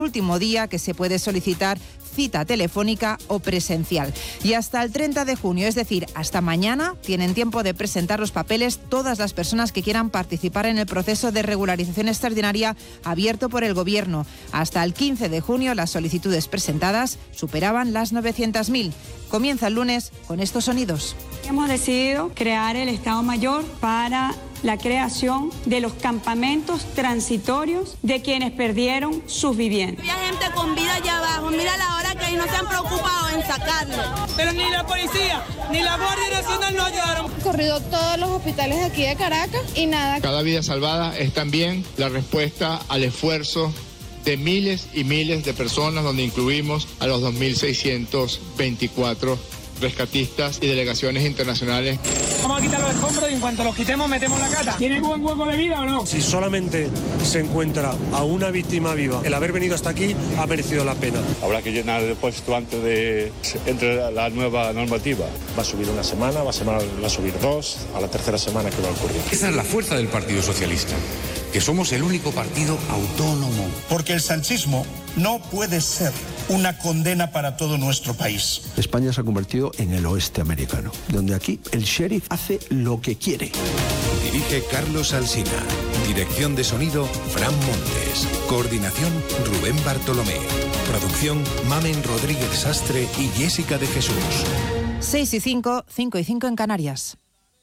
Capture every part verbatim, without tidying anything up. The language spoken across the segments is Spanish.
último día que se puede solicitar cita telefónica o presencial. Y hasta el treinta de junio, es decir, hasta mañana, tienen tiempo de presentar los papeles todas las personas que quieran participar en el proceso de regularización extraordinaria abierto por el Gobierno. Hasta el quince de junio, las solicitudes presentadas superaban las novecientas mil. Comienza el lunes con estos sonidos. Hemos decidido crear el Estado Mayor para la creación de los campamentos transitorios de quienes perdieron sus viviendas. Había gente con vida allá abajo, mira la hora que ahí no se han preocupado en sacarlo. Pero ni la policía, ni la Guardia Nacional nos ayudaron. Corrido todos los hospitales de aquí de Caracas y nada. Cada vida salvada es también la respuesta al esfuerzo de miles y miles de personas, donde incluimos a los dos mil seiscientos veinticuatro rescatistas y delegaciones internacionales. Vamos a quitar los escombros y en cuanto los quitemos metemos la cata. ¿Tiene buen hueco de vida o no? Si solamente se encuentra a una víctima viva, el haber venido hasta aquí ha merecido la pena. Habrá que llenar el depósito antes de entre la nueva normativa. Va a subir una semana, va a, semana, va a subir dos, a la tercera semana que va a ocurrir. Esa es la fuerza del Partido Socialista, que somos el único partido autónomo. Porque el sanchismo no puede ser una condena para todo nuestro país. España se ha convertido en el oeste americano, donde aquí el sheriff hace lo que quiere. Dirige Carlos Alsina. Dirección de sonido, Fran Montes. Coordinación, Rubén Bartolomé. Producción, Mamen Rodríguez Sastre y Jessica de Jesús. seis y cinco, cinco y cinco en Canarias.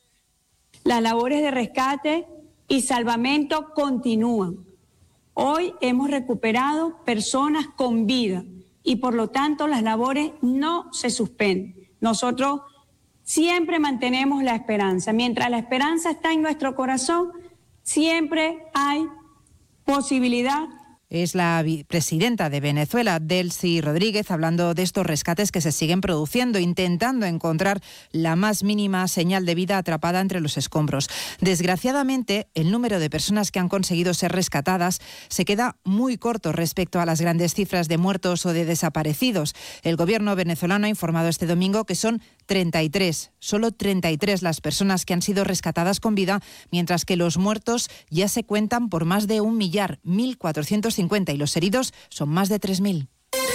Las labores de rescate y salvamento continúan. Hoy hemos recuperado personas con vida y por lo tanto las labores no se suspenden. Nosotros siempre mantenemos la esperanza. Mientras la esperanza está en nuestro corazón, siempre hay posibilidad. Es la presidenta de Venezuela, Delcy Rodríguez, hablando de estos rescates que se siguen produciendo, intentando encontrar la más mínima señal de vida atrapada entre los escombros. Desgraciadamente, el número de personas que han conseguido ser rescatadas se queda muy corto respecto a las grandes cifras de muertos o de desaparecidos. El gobierno venezolano ha informado este domingo que son treinta y tres, solo treinta y tres las personas que han sido rescatadas con vida, mientras que los muertos ya se cuentan por más de un millar, mil cuatrocientos cincuenta, y los heridos son más de tres mil.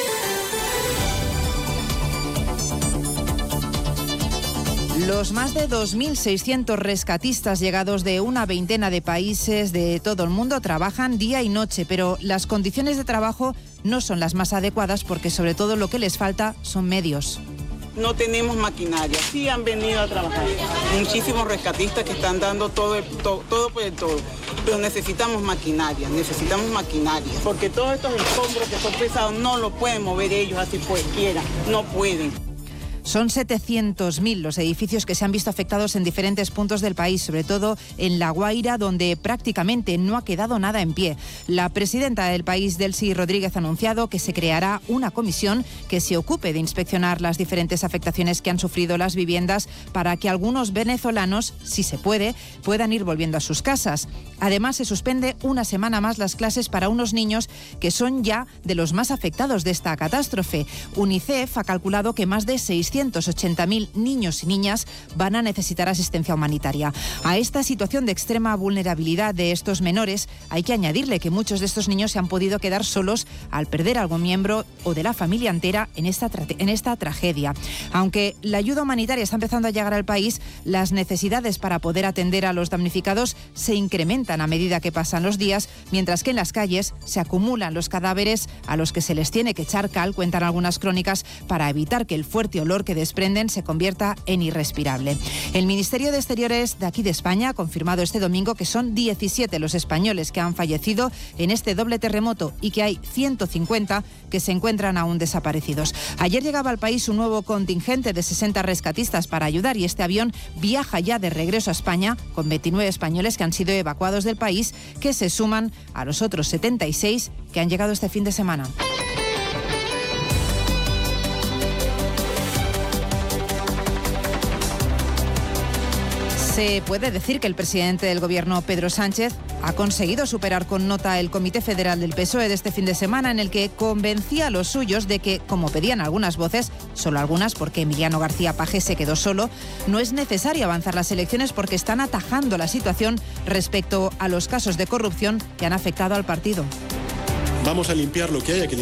Los más de dos mil seiscientos rescatistas llegados de una veintena de países de todo el mundo trabajan día y noche, pero las condiciones de trabajo no son las más adecuadas porque sobre todo lo que les falta son medios. No tenemos maquinaria, sí han venido a trabajar. Muchísimos rescatistas que están dando todo, el, todo, todo por el todo. Pero necesitamos maquinaria, necesitamos maquinaria. Porque todos estos escombros que son pesados no los pueden mover ellos así pues quieran, no pueden. Son setecientos mil los edificios que se han visto afectados en diferentes puntos del país, sobre todo en La Guaira, donde prácticamente no ha quedado nada en pie. La presidenta del país, Delcy Rodríguez, ha anunciado que se creará una comisión que se ocupe de inspeccionar las diferentes afectaciones que han sufrido las viviendas para que algunos venezolanos, si se puede, puedan ir volviendo a sus casas. Además, se suspende una semana más las clases para unos niños que son ya de los más afectados de esta catástrofe. UNICEF ha calculado que más de seiscientos ochenta mil niños y niñas van a necesitar asistencia humanitaria. A esta situación de extrema vulnerabilidad de estos menores hay que añadirle que muchos de estos niños se han podido quedar solos al perder algún miembro o de la familia entera en esta, tra- en esta tragedia. Aunque la ayuda humanitaria está empezando a llegar al país, las necesidades para poder atender a los damnificados se incrementan a medida que pasan los días, mientras que en las calles se acumulan los cadáveres a los que se les tiene que echar cal, cuentan algunas crónicas, para evitar que el fuerte olor que desprenden se convierta en irrespirable. El Ministerio de Exteriores de aquí de España ha confirmado este domingo que son diecisiete los españoles que han fallecido en este doble terremoto y que hay ciento cincuenta que se encuentran aún desaparecidos. Ayer llegaba al país un nuevo contingente de sesenta rescatistas para ayudar y este avión viaja ya de regreso a España con veintinueve españoles que han sido evacuados del país, que se suman a los otros setenta y seis que han llegado este fin de semana. Se puede decir que el presidente del Gobierno, Pedro Sánchez, ha conseguido superar con nota el Comité Federal del P S O E de este fin de semana, en el que convencía a los suyos de que, como pedían algunas voces, solo algunas porque Emiliano García Paje se quedó solo, no es necesario avanzar las elecciones porque están atajando la situación respecto a los casos de corrupción que han afectado al partido. Vamos a limpiar lo que haya que limpiar.